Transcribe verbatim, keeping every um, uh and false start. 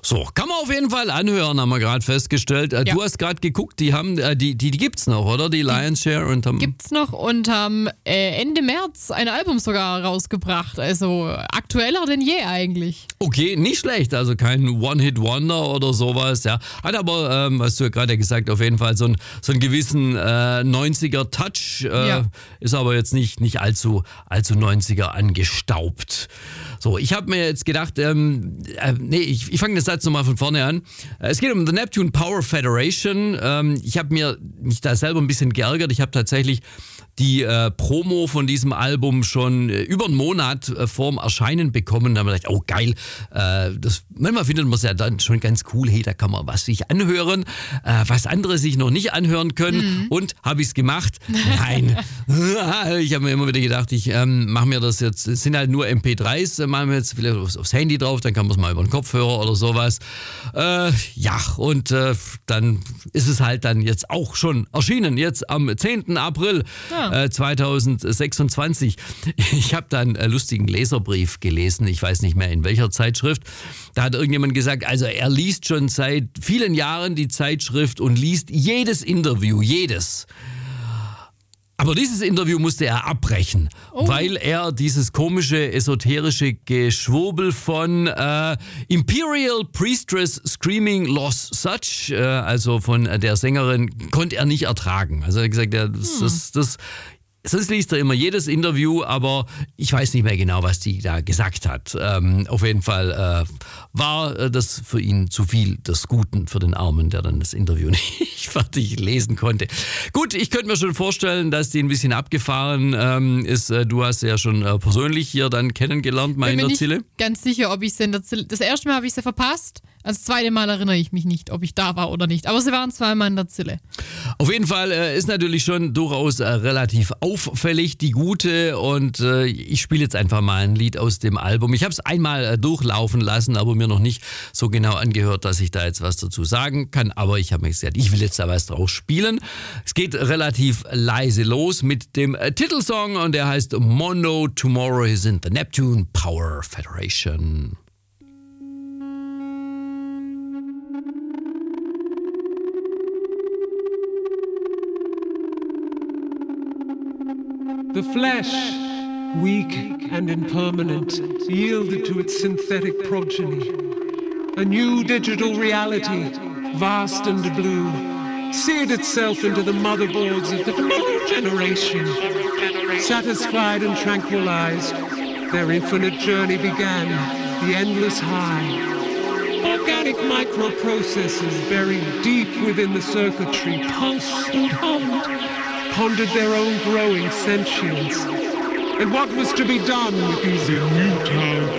So, kann man auf jeden Fall anhören, haben wir gerade festgestellt. Äh, Ja. Du hast gerade geguckt, die haben, äh, die, die, die gibt's noch, oder? Die Lions Share und haben. Gibt's noch und haben äh, Ende März ein Album sogar rausgebracht. Also aktueller denn je eigentlich. Okay, nicht schlecht, also kein One-Hit-Wonder oder sowas, ja. Hat aber, ähm, hast du ja gerade gesagt, auf jeden Fall so, ein, so einen gewissen äh, neunziger-Touch, äh, Ja. ist aber jetzt nicht, nicht allzu, allzu neunziger angestaubt. So, ich habe mir jetzt gedacht, ähm, äh, nee, ich, ich fange den Satz nochmal von vorne an. Äh, Es geht um The Neptune Power Federation. Ähm, ich habe mir mich da selber ein bisschen geärgert. Ich habe tatsächlich die äh, Promo von diesem Album schon äh, über einen Monat äh, vorm Erscheinen bekommen. Da habe ich gedacht, oh geil, äh, das, manchmal findet man es ja dann schon ganz cool, hey, da kann man was sich anhören, äh, was andere sich noch nicht anhören können. Mhm. Und habe ich es gemacht? Nein. Ich habe mir immer wieder gedacht, ich ähm, mache mir das jetzt, es sind halt nur M P dreis, äh, machen wir jetzt vielleicht aufs, aufs Handy drauf, dann kann man es mal über den Kopfhörer oder sowas. Äh, ja, und äh, dann ist es halt dann jetzt auch schon erschienen, jetzt am zehnten April. Ja. zweitausendsechsundzwanzig. Ich habe da einen lustigen Leserbrief gelesen, ich weiß nicht mehr in welcher Zeitschrift. Da hat irgendjemand gesagt, also er liest schon seit vielen Jahren die Zeitschrift und liest jedes Interview, jedes. Aber dieses Interview musste er abbrechen, oh. weil er dieses komische, esoterische Geschwurbel von äh, Imperial Priestess Screaming Lost Such, äh, also von der Sängerin, konnte er nicht ertragen. Also er hat gesagt, ja, das, hm. das, das Sonst liest er immer jedes Interview, aber ich weiß nicht mehr genau, was die da gesagt hat. Ähm, auf jeden Fall äh, war das für ihn zu viel des Guten für den Armen, der dann das Interview nicht fertig lesen konnte. Gut, ich könnte mir schon vorstellen, dass die ein bisschen abgefahren ähm, ist. Du hast sie ja schon äh, persönlich hier dann kennengelernt, mal in der Zille. Ich bin nicht ganz sicher, ob ich sie in der Zille... Das erste Mal habe ich sie verpasst. Also das zweite Mal erinnere ich mich nicht, ob ich da war oder nicht. Aber sie waren zweimal in der Zille. Auf jeden Fall äh, ist natürlich schon durchaus äh, relativ auffällig, die Gute. Und äh, ich spiele jetzt einfach mal ein Lied aus dem Album. Ich habe es einmal äh, durchlaufen lassen, aber mir noch nicht so genau angehört, dass ich da jetzt was dazu sagen kann. Aber ich habe mir gesagt, ich will jetzt da was draus spielen. Es geht relativ leise los mit dem äh, Titelsong und der heißt Mono Tomorrow is in the Neptune Power Federation. The flesh, weak and impermanent, yielded to its synthetic progeny. A new digital reality, vast and blue, seared itself into the motherboards of the tomorrow generation. Satisfied and tranquilized, their infinite journey began, the endless high. Organic microprocessors buried deep within the circuitry pulsed and hummed, pondered their own growing sentience. And what was to be done with these immutable